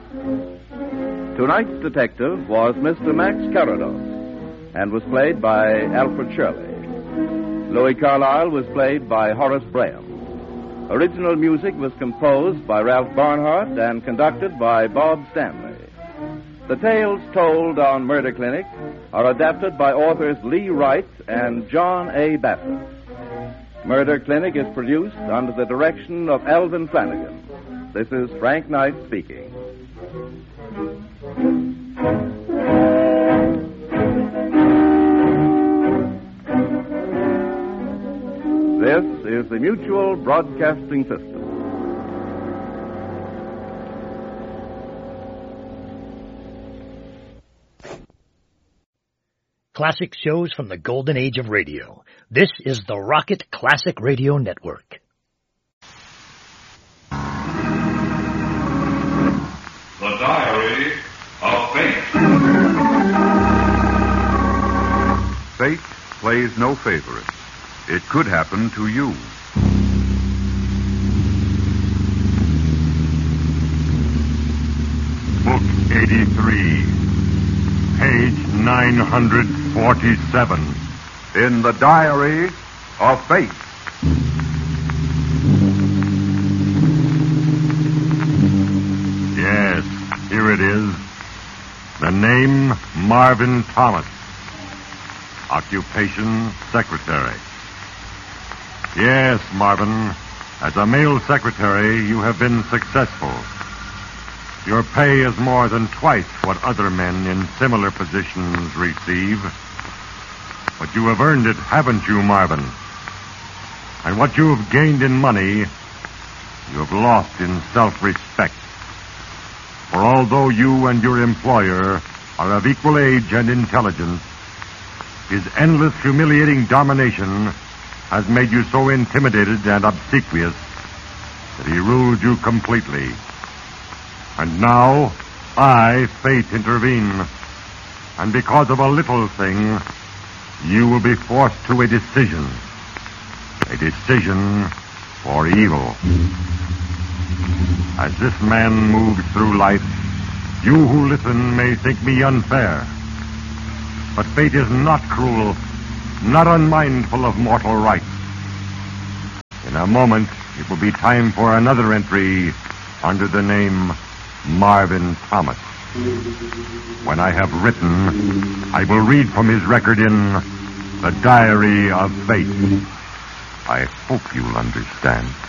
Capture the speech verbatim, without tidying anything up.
Tonight's detective was Mister Max Carados and was played by Alfred Shirley. Louis Carlyle was played by Horace Braham. Original music was composed by Ralph Barnhart and conducted by Bob Stanley. The tales told on Murder Clinic are adapted by authors Lee Wright and John A. Bassett. Murder Clinic is produced under the direction of Alvin Flanagan. This is Frank Knight speaking. This is the Mutual Broadcasting System. Classic shows from the golden age of radio. This is the Rocket Classic Radio Network. The Diary of Fate. Fate plays no favorites. It could happen to you. Book eighty-three, page nine hundred forty-seven. In the Diary of Fate. Yes, here it is. The name, Marvin Thomas. Occupation, secretary. Yes, Marvin, as a male secretary, you have been successful. Your pay is more than twice what other men in similar positions receive. But you have earned it, haven't you, Marvin? And what you have gained in money, you have lost in self-respect. For although you and your employer are of equal age and intelligence, his endless humiliating domination has made you so intimidated and obsequious that he rules you completely. And now, I, Fate, intervene. And because of a little thing, you will be forced to a decision. A decision for evil. As this man moves through life, you who listen may think me unfair. But fate is not cruel, not unmindful of mortal rights. In a moment, it will be time for another entry under the name Marvin Thomas. When I have written, I will read from his record in The Diary of Fate. I hope you'll understand.